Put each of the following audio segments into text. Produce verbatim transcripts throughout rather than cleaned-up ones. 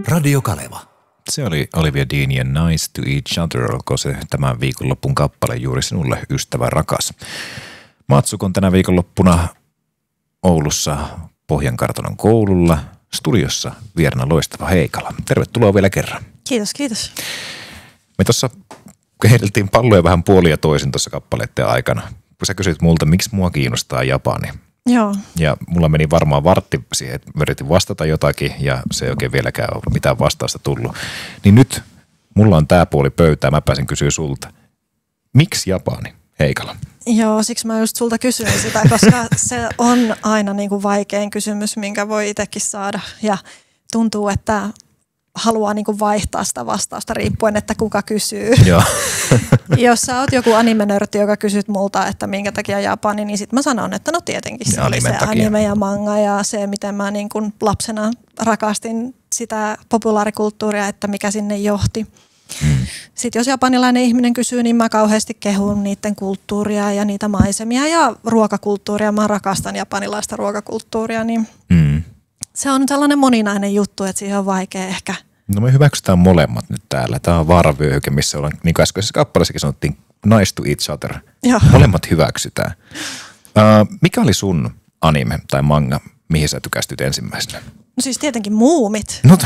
Radio Kaleva. Se oli Olivia Dean ja Nice to Each Other, olko se tämän viikonloppun kappale juuri sinulle, ystävä rakas. Matsukon tänä viikonloppuna Oulussa Pohjankartanon koululla, studiossa vieraana loistava Heikala. Tervetuloa vielä kerran. Kiitos, kiitos. Me tuossa kehiteltiin palloja vähän puolia toisin tuossa kappaleiden aikana. Kun sä kysyt multa, miksi mua kiinnostaa Japani. Joo. Ja mulla meni varmaan vartti siihen, että mä yritin vastata jotakin ja se ei oikein vieläkään ole mitään vastausta tullut. Niin nyt mulla on tää puoli pöytää, mä pääsin kysyä sulta. Miksi Japani, Heikala? Joo, siksi mä just sulta kysyin sitä, koska se on aina niin kuin vaikein kysymys, minkä voi itsekin saada. Ja tuntuu, että haluaa niin kuin vaihtaa sitä vastausta riippuen, että kuka kysyy. Joo. Jos sä oot joku anime-nörtti, joka kysyt multa, että minkä takia Japani, niin sit mä sanon, että no tietenkin se ja oli se takia. anime ja manga ja se, miten mä niin kuin lapsena rakastin sitä populaarikulttuuria, että mikä sinne johti. Hmm. Sitten jos japanilainen ihminen kysyy, niin mä kauheasti kehun niiden kulttuuria ja niitä maisemia ja ruokakulttuuria. Mä rakastan japanilaista ruokakulttuuria, niin hmm. se on sellainen moninainen juttu, että siihen on vaikea ehkä. No me hyväksytään molemmat nyt täällä. Tämä on vaaravyöhyke, missä ollaan, niin kuin äskeisessä kappaleessakin sanottiin, nice to each other. Joo. Molemmat hyväksytään. Uh, mikä oli sun anime tai manga, mihin sä tykästyt ensimmäisenä? No siis tietenkin Muumit. No to-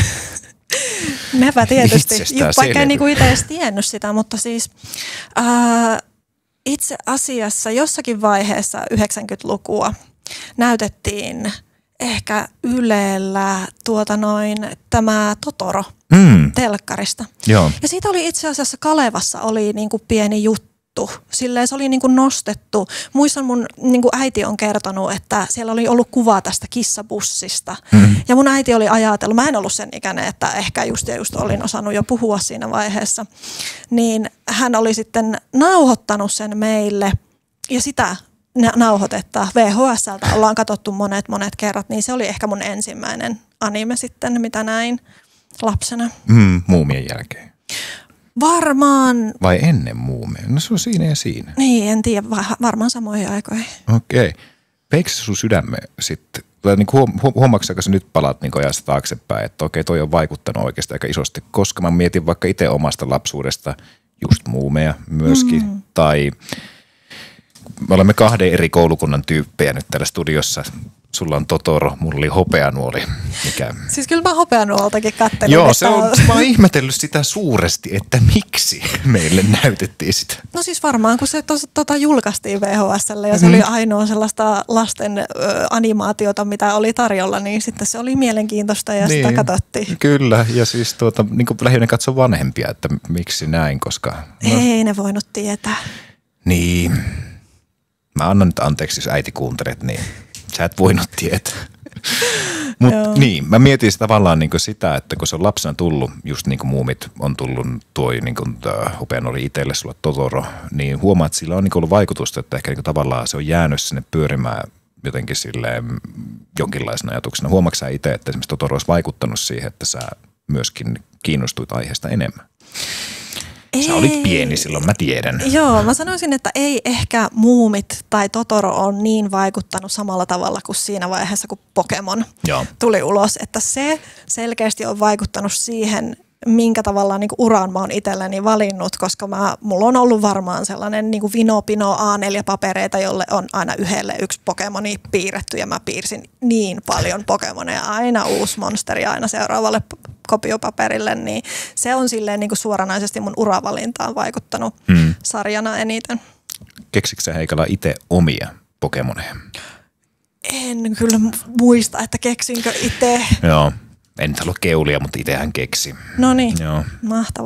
Nepä tietysti, vaikka en niinku itse edes tiennyt sitä, mutta siis ää, itse asiassa jossakin vaiheessa yhdeksänkymmentälukua näytettiin ehkä Ylellä tuota noin tämä Totoro mm. telkkarista. Joo. Ja siitä oli itse asiassa Kalevassa oli niinku pieni juttu. Silleen se oli niinku nostettu. Muistan mun niinku äiti on kertonut, että siellä oli ollut kuva tästä kissabussista. Mm. Ja mun äiti oli ajatellut, mä en ollut sen ikäinen, että ehkä just ja just olin osannut jo puhua siinä vaiheessa. Niin hän oli sitten nauhoittanut sen meille ja sitä nauhoitetta V H S:ltä ollaan katsottu monet monet kerrat. Niin se oli ehkä mun ensimmäinen anime sitten, mitä näin lapsena. Mm, Muumien jälkeen. Varmaan. Vai ennen Muumia? No se on siinä ja siinä. Niin, en tiedä. Varmaan samoihin aikoihin. Okei. Veikö se sun sydämme sitten, tai niin huom- huomaatko sä nyt palaat niin ajasta taaksepäin, että okei, toi on vaikuttanut oikeasti aika isosti, koska mä mietin vaikka itse omasta lapsuudesta just Muumeja myöskin, mm. tai me olemme kahden eri koulukunnan tyyppejä nyt täällä studiossa. Sulla on Totoro, mulla oli hopeanuoli. Mikä... Siis kyllä mä hopeanuoltakin kattelin. Joo, se on, mä oon ihmetellyt sitä suuresti, että miksi meille näytettiin sitä. No siis varmaan, kun se tos, tota julkaistiin V H S:lle ja se mm. oli ainoa sellaista lasten ö, animaatiota, mitä oli tarjolla, niin sitten se oli mielenkiintoista ja niin, sitä katsottiin. Kyllä, ja siis tuota, niin kuin lähinnä katso vanhempia, että miksi näin, koska... No, ei ne voinut tietää. Niin, mä annan nyt anteeksi, jos äiti kuuntelet, niin... Sä et voinut tietää. Mutta niin, mä mietin tavallaan niinku sitä, että kun se on lapsena tullut, just niin kuin Muumit on tullut toi niin kuin hopean oli itselle, sulla Totoro, niin huomaat, että sillä on niinku ollut vaikutusta, että ehkä niinku tavallaan se on jäänyt sinne pyörimään jotenkin silleen jonkinlaisena ajatuksena. Huomaatko sä itse, että esimerkiksi Totoro olisi vaikuttanut siihen, että sä myöskin kiinnostuit aiheesta enemmän? Sä olit pieni silloin, mä tiedän. Joo, mä sanoisin, että ei ehkä Muumit tai Totoro on niin vaikuttanut samalla tavalla kuin siinä vaiheessa, kun Pokemon Joo. tuli ulos. Että se selkeästi on vaikuttanut siihen, minkä tavalla niin kuin uran mä oon itselleni valinnut, koska mä, mulla on ollut varmaan sellainen niin kuin vinopino A neljä papereita, jolle on aina yhdelle yksi Pokemoni piirretty ja mä piirsin niin paljon Pokemoneja, aina uusi monsteri aina seuraavalle kopiopaperille, niin se on silleen niin kuin suoranaisesti mun uravalintaan vaikuttanut hmm. sarjana eniten. Keksikö sä Heikala itse omia Pokemoneja? En kyllä muista, että keksinkö itse. Joo, en halua keulia, mutta itsehän keksi. No niin, mahtavaa.